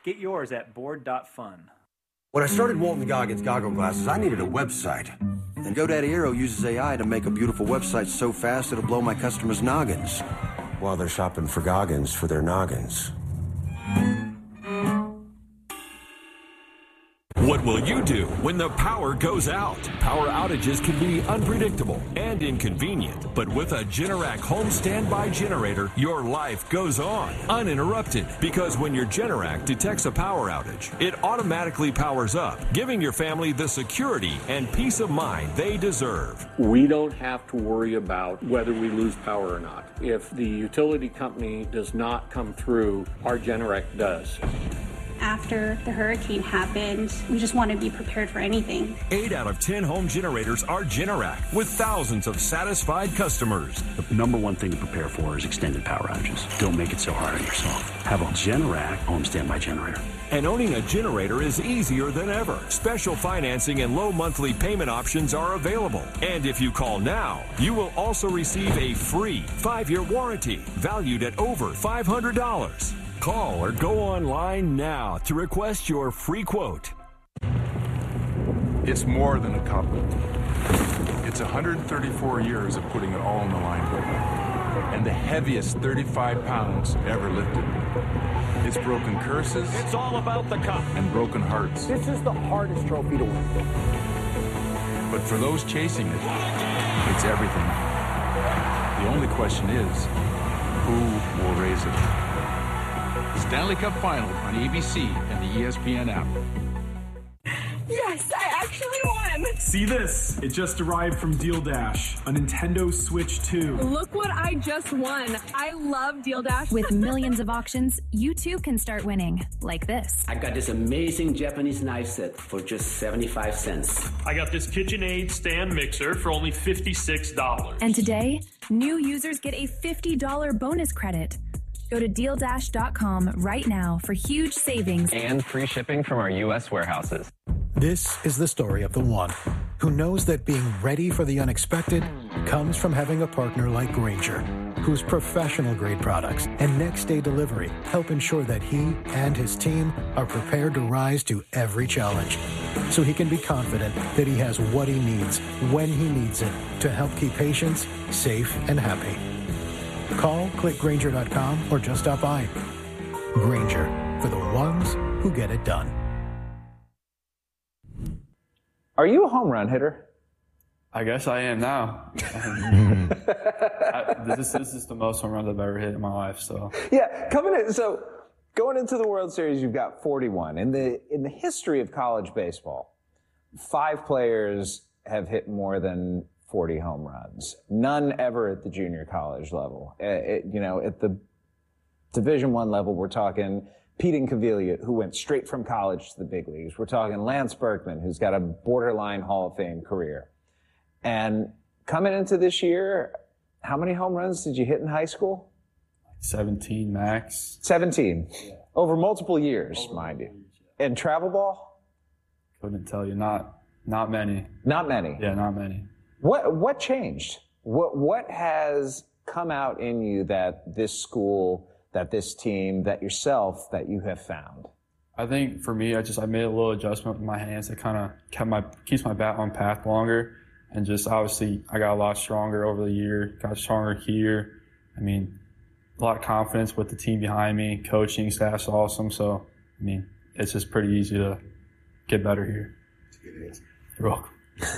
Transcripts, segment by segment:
Get yours at board.fun. When I started Walton Goggins Goggle Glasses, I needed a website. And GoDaddy Aero uses AI to make a beautiful website so fast it'll blow my customers' noggins while they're shopping for Goggins for their noggins. What will you do when the power goes out? Power outages can be unpredictable and inconvenient, but with a Generac home standby generator, your life goes on uninterrupted, because when your Generac detects a power outage, it automatically powers up, giving your family the security and peace of mind they deserve. We don't have to worry about whether we lose power or not. If the utility company does not come through, our Generac does. After the hurricane happened, we just want to be prepared for anything. 8 out of 10 home generators are Generac, with thousands of satisfied customers. The number one thing to prepare for is extended power outages. Don't make it so hard on yourself. Have a Generac home standby generator. And owning a generator is easier than ever. Special financing and low monthly payment options are available. And if you call now, you will also receive a free 5-year warranty valued at over $500. Call or go online now to request your free quote. It's more than a cup. It's 134 years of putting it all on the line. And the heaviest 35 pounds ever lifted. It's broken curses. It's all about the cup. And broken hearts. This is the hardest trophy to win. But for those chasing it, it's everything. The only question is, who will raise it? Stanley Cup Final on ABC and the ESPN app. Yes, I actually won! See this? It just arrived from Deal Dash, a Nintendo Switch 2. Look what I just won. I love Deal Dash. With millions of auctions, you too can start winning, like this. I got this amazing Japanese knife set for just 75 cents. I got this KitchenAid stand mixer for only $56. And today, new users get a $50 bonus credit. Go to DealDash.com right now for huge savings and free shipping from our U.S. warehouses. This is the story of the one who knows that being ready for the unexpected comes from having a partner like Grainger, whose professional-grade products and next-day delivery help ensure that he and his team are prepared to rise to every challenge, so he can be confident that he has what he needs when he needs it to help keep patients safe and happy. Call, click Grainger.com, or just stop by. Grainger, for the ones who get it done. Are you a home run hitter? I guess I am now. This is the most home runs I've ever hit in my life. So yeah, going into the World Series, you've got 41. In the history of college baseball, 5 players have hit more than 40 home runs. None ever at the junior college level. At the Division I level, we're talking Pete Incaviglia, who went straight from college to the big leagues. We're talking Lance Berkman, who's got a borderline Hall of Fame career. And coming into this year, how many home runs did you hit in high school? 17 max. 17. Yeah. Over multiple years, mind you. And travel ball? Couldn't tell you. Not many. Not many? Yeah, not many. What changed? What has come out in you that this school, that this team, that yourself, that you have found? I think for me, I made a little adjustment with my hands that kind of keeps my bat on path longer, and just obviously I got a lot stronger over the year, got stronger here. I mean, a lot of confidence with the team behind me, coaching staff's awesome, so I mean, it's just pretty easy to get better here. That's a good answer. You're welcome.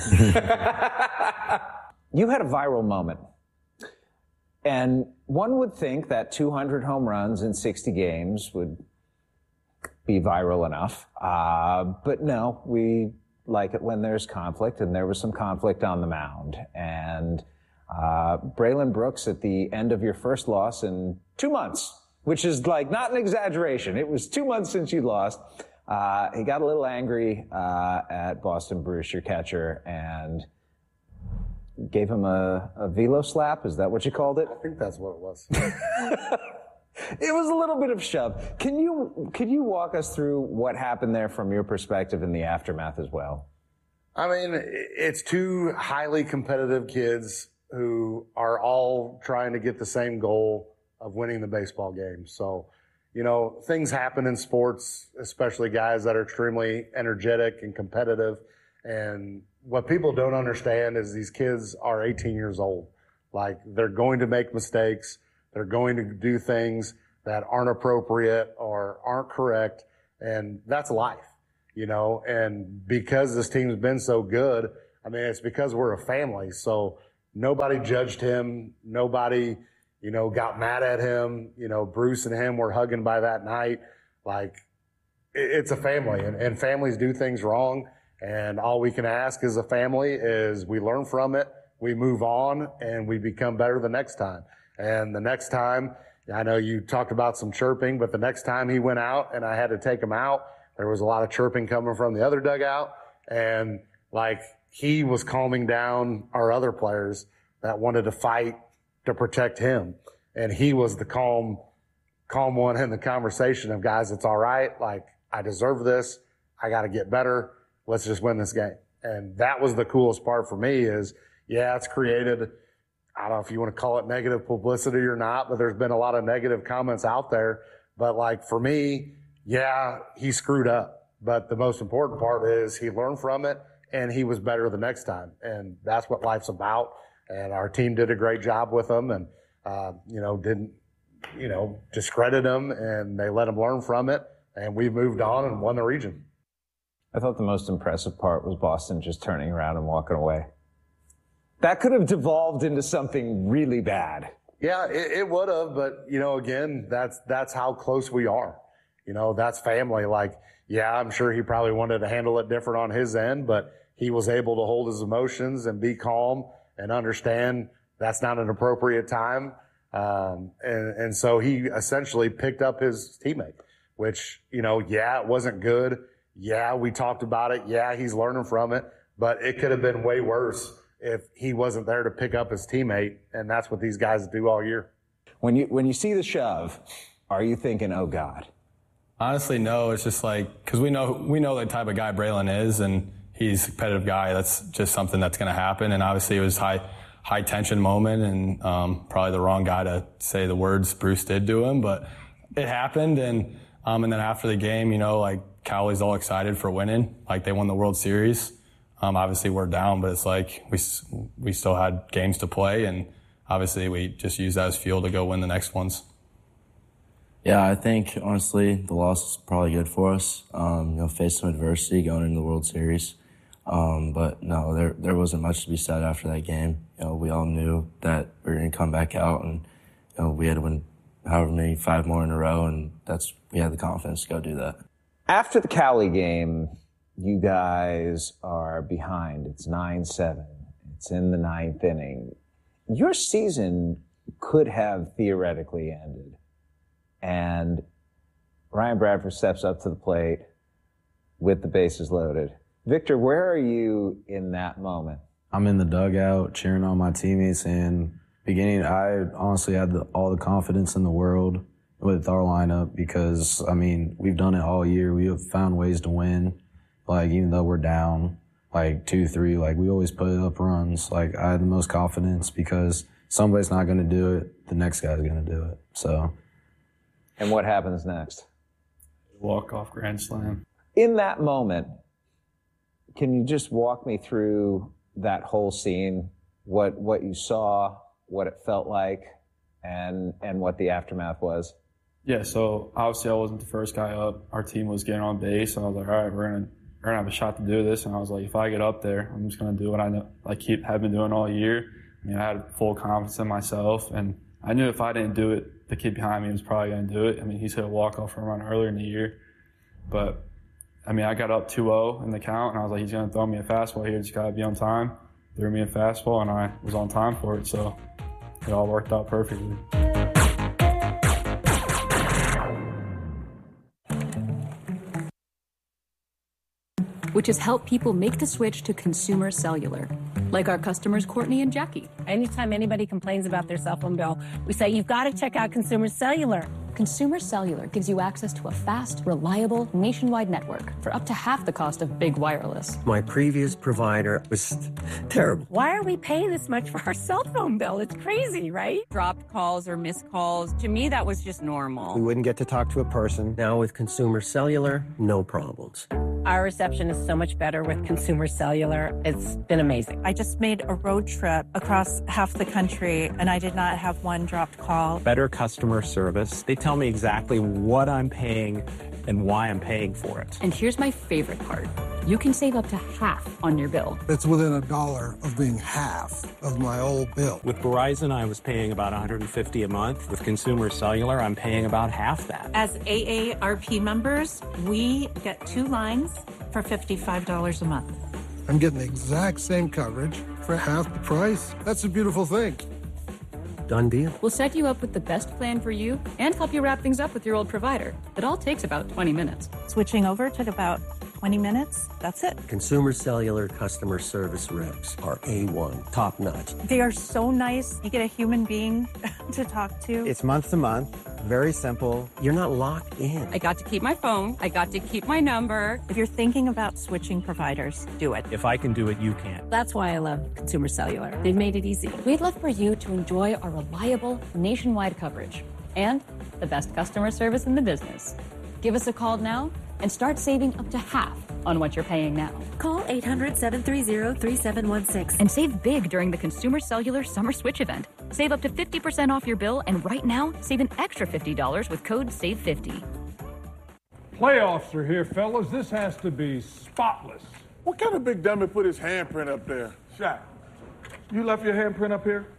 You had a viral moment. And one would think that 200 home runs in 60 games would be viral enough. But no, we like it when there's conflict, and there was some conflict on the mound. And Braylon Brooks, at the end of your first loss in 2 months, which is like not an exaggeration. It was 2 months since you lost. He got a little angry at Boston Bruce, your catcher, and gave him a velo slap. Is that what you called it? I think that's what it was. It was a little bit of shove. Could you walk us through what happened there from your perspective in the aftermath as well? I mean, it's 2 highly competitive kids who are all trying to get the same goal of winning the baseball game. So you know, things happen in sports, especially guys that are extremely energetic and competitive. And what people don't understand is these kids are 18 years old. Like, they're going to make mistakes. They're going to do things that aren't appropriate or aren't correct. And that's life, you know. And because this team's been so good, I mean, it's because we're a family. So nobody judged him. Nobody, you know, got mad at him. You know, Bruce and him were hugging by that night. Like, it's a family, and families do things wrong. And all we can ask as a family is we learn from it, we move on, and we become better the next time. And the next time, I know you talked about some chirping, but the next time he went out and I had to take him out, there was a lot of chirping coming from the other dugout. And like, he was calming down our other players that wanted to fight to protect him. And he was the calm one in the conversation of, guys, it's all right. Like, I deserve this. I got to get better. Let's just win this game. And that was the coolest part for me is, yeah, it's created, I don't know if you want to call it negative publicity or not, but there's been a lot of negative comments out there. But like, for me, yeah, he screwed up. But the most important part is he learned from it and he was better the next time. And that's what life's about. And our team did a great job with him and, you know, didn't, you know, discredit him, and they let him learn from it. And we moved on and won the region. I thought the most impressive part was Boston just turning around and walking away. That could have devolved into something really bad. Yeah, it would have, but, you know, again, that's how close we are. You know, that's family. Like, yeah, I'm sure he probably wanted to handle it different on his end, but he was able to hold his emotions and be calm and understand that's not an appropriate time. And so he essentially picked up his teammate, which, you know, yeah, it wasn't good. Yeah, we talked about it. Yeah, he's learning from it, but it could have been way worse if he wasn't there to pick up his teammate, and that's what these guys do all year. When you see the shove, are you thinking, oh God? Honestly, no. It's just like, because we know the type of guy Braylon is, and he's a competitive guy. That's just something that's going to happen. And obviously, it was high tension moment, and probably the wrong guy to say the words Bruce did to him, but it happened. And then after the game, you know, like, Cowley's all excited for winning. Like, they won the World Series. Obviously, we're down, but it's like we still had games to play, and obviously we just used that as fuel to go win the next ones. Yeah, I think, honestly, the loss is probably good for us. You know, face some adversity going into the World Series. But no, there wasn't much to be said after that game. You know, we all knew that we were going to come back out, and, you know, we had to win however many, 5 more in a row, and we had the confidence to go do that. After the Cowley game, you guys are behind. It's 9-7. It's in the 9th inning. Your season could have theoretically ended. And Ryan Bradford steps up to the plate with the bases loaded. Victor, where are you in that moment? I'm in the dugout cheering on my teammates, and beginning, I honestly had all the confidence in the world with our lineup because, I mean, we've done it all year. We have found ways to win. Like, even though we're down, like, 2-3, like, we always put up runs. Like, I had the most confidence because somebody's not going to do it. The next guy's going to do it. So. And what happens next? Walk-off grand slam. In that moment, can you just walk me through that whole scene, what you saw, what it felt like, and what the aftermath was? Yeah, so obviously I wasn't the first guy up. Our team was getting on base, and I was like, all right, we're gonna have a shot to do this. And I was like, if I get up there, I'm just gonna do what I know, have been doing all year. I mean, I had full confidence in myself, and I knew if I didn't do it, the kid behind me was probably gonna do it. I mean, he's hit a walk-off home run earlier in the year, but I mean, I got up 2-0 in the count, and I was like, he's gonna throw me a fastball here. Just gotta be on time. Threw me a fastball, and I was on time for it, so it all worked out perfectly. Which has helped people make the switch to consumer cellular, like our customers Courtney and Jackie. Anytime anybody complains about their cell phone bill, we say, you've got to check out consumer cellular. Consumer Cellular gives you access to a fast, reliable, nationwide network for up to half the cost of big wireless. My previous provider was terrible. Why are we paying this much for our cell phone bill? It's crazy, right? Dropped calls or missed calls. To me, that was just normal. We wouldn't get to talk to a person. Now with Consumer Cellular, no problems. Our reception is so much better with Consumer Cellular. It's been amazing. I just made a road trip across half the country, and I did not have one dropped call. Better customer service. They tell me exactly what I'm paying and why I'm paying for it. And here's my favorite part. You can save up to half on your bill. It's within $1 of being half of my old bill. With Verizon, I was paying about $150 a month. With Consumer Cellular, I'm paying about half that. As AARP members, we get 2 lines for $55 a month. I'm getting the exact same coverage for half the price. That's a beautiful thing. Done deal. We'll set you up with the best plan for you and help you wrap things up with your old provider. It all takes about 20 minutes. Switching over took about 20 minutes. That's it. Consumer Cellular customer service reps are A1, top notch. They are so nice. You get a human being to talk to. It's month to month, very simple. You're not locked in. I got to keep my phone. I got to keep my number. If you're thinking about switching providers, do it. If I can do it, you can. That's why I love Consumer Cellular. They've made it easy. We'd love for you to enjoy our reliable, nationwide coverage and the best customer service in the business. Give us a call now and start saving up to half on what you're paying now. Call 800-730-3716 and save big during the Consumer Cellular Summer Switch event. Save up to 50% off your bill, and right now, save an extra $50 with code SAVE50. Playoffs are here, fellas. This has to be spotless. What kind of big dummy put his handprint up there? Shaq, you left your handprint up here?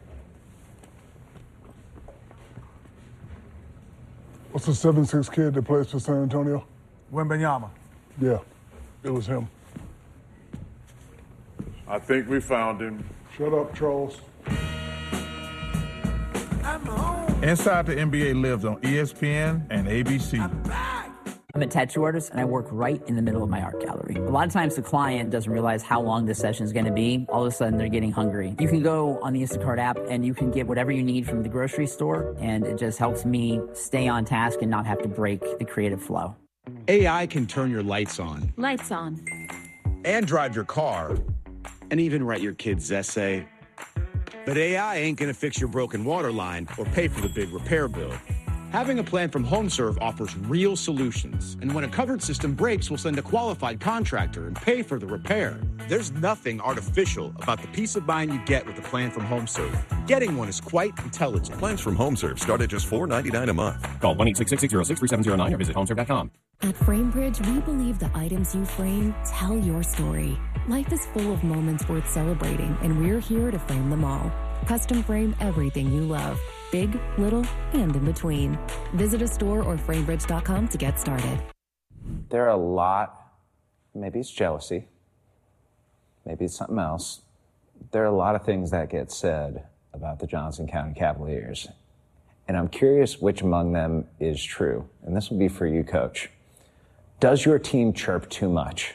What's the 7'6" kid that plays for San Antonio? Wembanyama. Yeah, it was him. I think we found him. Shut up, trolls. Inside the NBA lives on ESPN and ABC. I'm a tattoo artist, and I work right in the middle of my art gallery. A lot of times the client doesn't realize how long this session is going to be. All of a sudden, they're getting hungry. You can go on the Instacart app, and you can get whatever you need from the grocery store, and it just helps me stay on task and not have to break the creative flow. AI can turn your lights on. Lights on. And drive your car. And even write your kid's essay. But AI ain't gonna fix your broken water line or pay for the big repair bill. Having a plan from HomeServe offers real solutions. And when a covered system breaks, we'll send a qualified contractor and pay for the repair. There's nothing artificial about the peace of mind you get with a plan from HomeServe. Getting one is quite intelligent. Plans from HomeServe start at just $4.99 a month. Call 1-866-606-3709 or visit homeserve.com. At FrameBridge, we believe the items you frame tell your story. Life is full of moments worth celebrating, and we're here to frame them all. Custom frame everything you love, big, little, and in between. Visit a store or framebridge.com to get started. There are a lot, maybe it's jealousy, maybe it's something else. There are a lot of things that get said about the Johnson County Cavaliers. And I'm curious which among them is true. And this will be for you, Coach. Does your team chirp too much?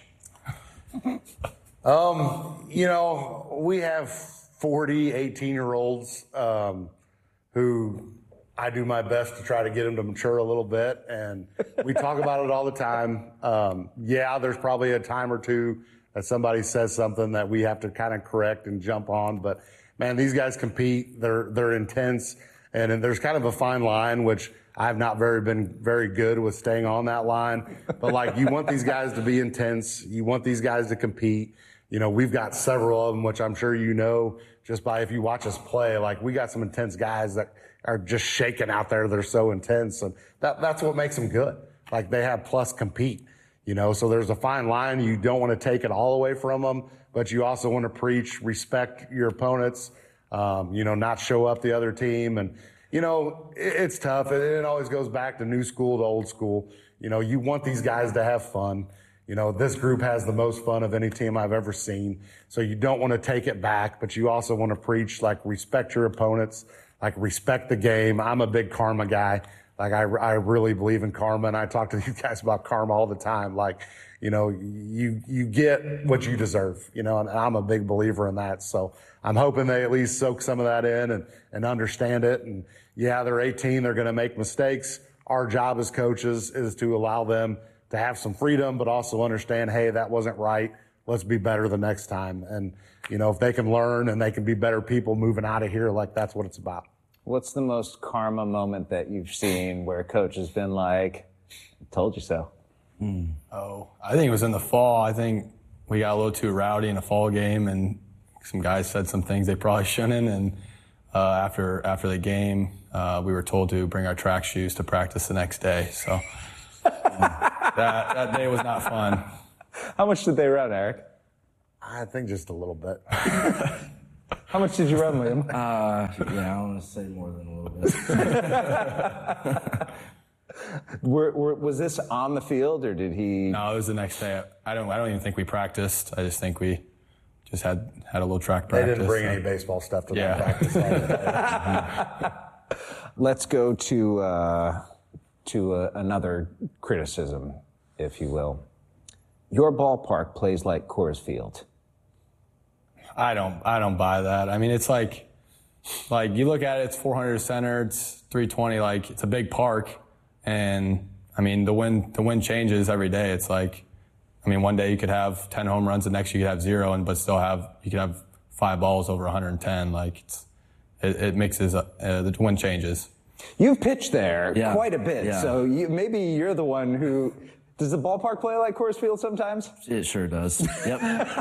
You know, we have 40 18-year-olds who I do my best to try to get them to mature a little bit, and we talk about it all the time. Yeah, there's probably a time or two that somebody says something that we have to kind of correct and jump on, but man, these guys compete. They're intense, and there's kind of a fine line, which I've not been very good with staying on that line. But like, you want these guys to be intense. You want these guys to compete. You know, we've got several of them, which I'm sure you know just by if you watch us play. Like, we got some intense guys that are just shaking out there. They're so intense, and that's what makes them good. Like, they have plus compete. You know, so there's a fine line. You don't want to take it all away from them, but you also want to preach respect your opponents. You know, not show up the other team. And, you know, it's tough. It always goes back to new school to old school. You know, you want these guys to have fun. You know, this group has the most fun of any team I've ever seen. So you don't want to take it back, but you also want to preach, like, respect your opponents, like, respect the game. I'm a big karma guy. Like, I really believe in karma, and I talk to these guys about karma all the time. Like, you know, you get what you deserve, you know, and I'm a big believer in that. So I'm hoping they at least soak some of that in and understand it. And yeah, they're 18. They're going to make mistakes. our job as coaches is to allow them to have some freedom, but also understand, hey, that wasn't right. Let's be better the next time. And, if they can learn and they can be better people moving out of here, like that's what it's about. What's the most karma moment that you've seen where a coach has been like, told you so? Oh, I think it was in the fall. I think we got a little too rowdy in a fall game, and some guys said some things they probably shouldn't. And after the game, we were told to bring our track shoes to practice the next day. So that day was not fun. How much did they run, Eric? I think just a little bit. How much did you run, Liam? I want to say more than a little bit. Was this on the field, or did he? No, it was the next day. I don't even think we practiced. I just think we just had a little track practice. They didn't bring any baseball stuff to that practice. Let's go to another criticism, if you will. Your ballpark plays like Coors Field. I don't buy that. I mean, it's like you look at it, it's 400 center, it's 320, like it's a big park. And I mean, the wind changes every day. It's like, I mean, one day you could have 10 home runs, the next you could have 0, but still you could have 5 balls over 110. Like it mixes, the wind changes. You've pitched there quite a bit. Yeah. So maybe you're the one who, does the ballpark play like Coors Field sometimes? It sure does. Yep.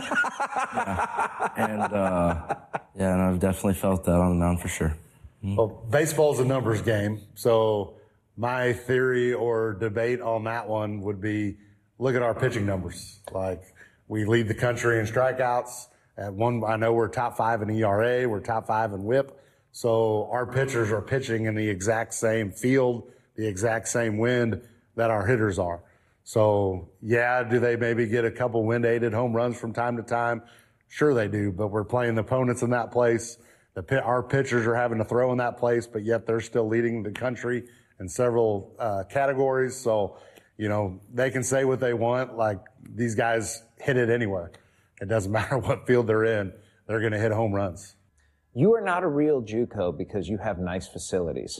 And I've definitely felt that on the mound for sure. Well, baseball's a numbers game. So my theory or debate on that one would be, look at our pitching numbers. Like, we lead the country in strikeouts. I know we're top 5 in ERA. We're top 5 in WHIP. So our pitchers are pitching in the exact same field, the exact same wind that our hitters are. So, do they maybe get a couple wind-aided home runs from time to time? Sure they do, but we're playing the opponents in that place. Our pitchers are having to throw in that place, but yet they're still leading the country in several categories. So, they can say what they want. Like, these guys hit it anywhere. It doesn't matter what field they're in. They're going to hit home runs. You are not a real JUCO because you have nice facilities.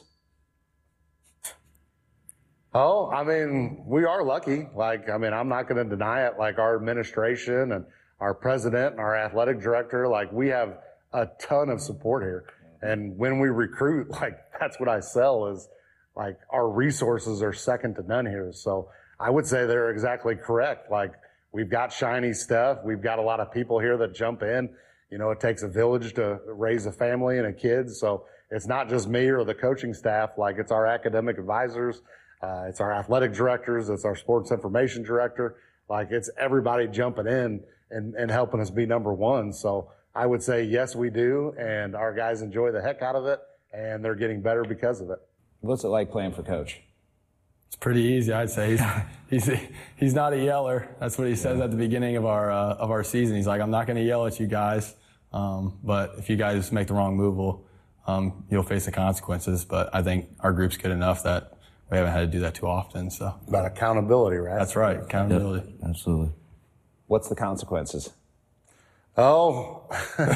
Oh, I mean, we are lucky. I'm not going to deny it. Like, our administration and our president and our athletic director, we have a ton of support here. And when we recruit, that's what I sell is, our resources are second to none here. So I would say they're exactly correct. We've got shiny stuff. We've got a lot of people here that jump in. It takes a village to raise a family and a kid. So it's not just me or the coaching staff. It's our academic advisors. It's our athletic directors. It's our sports information director. It's everybody jumping in and helping us be number one. So I would say, yes, we do. And our guys enjoy the heck out of it. And they're getting better because of it. What's it like playing for Coach? It's pretty easy, I'd say. He's not a yeller. That's what he says at the beginning of our season. He's like, I'm not going to yell at you guys. But if you guys make the wrong move, you'll face the consequences. But I think our group's good enough that we haven't had to do that too often. So about accountability, right? That's right, accountability. Yep, absolutely. What's the consequences? Oh,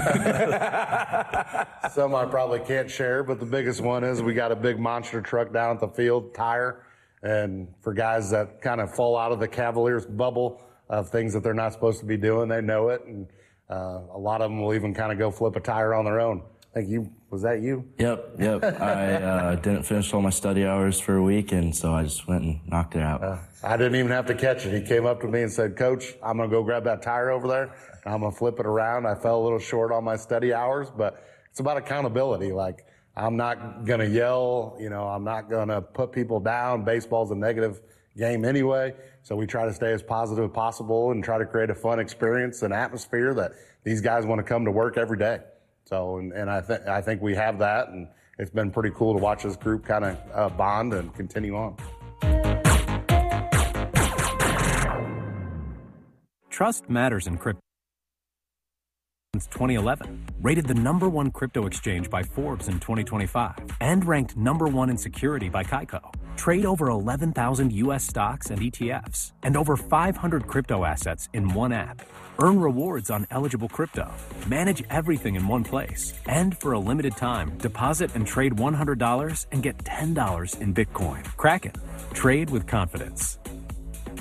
some I probably can't share, but the biggest one is we got a big monster truck down at the field, tire, and for guys that kind of fall out of the Cavaliers bubble of things that they're not supposed to be doing, they know it, and a lot of them will even kind of go flip a tire on their own. I think was that you? Yep. I didn't finish all my study hours for a week, and so I just went and knocked it out. I didn't even have to catch it. He came up to me and said, Coach, I'm going to go grab that tire over there, and I'm going to flip it around. I fell a little short on my study hours, but it's about accountability. I'm not going to yell. I'm not going to put people down. Baseball's a negative game anyway, so we try to stay as positive as possible and try to create a fun experience and atmosphere that these guys want to come to work every day. So, and I think we have that, and it's been pretty cool to watch this group kind of bond and continue on. Trust matters in crypto. Since 2011, rated the #1 crypto exchange by Forbes in 2025, and ranked #1 in security by Kaiko. Trade over 11,000 U.S. stocks and ETFs, and over 500 crypto assets in one app. Earn rewards on eligible crypto. Manage everything in one place. And for a limited time, deposit and trade $100 and get $10 in Bitcoin. Kraken. Trade with confidence.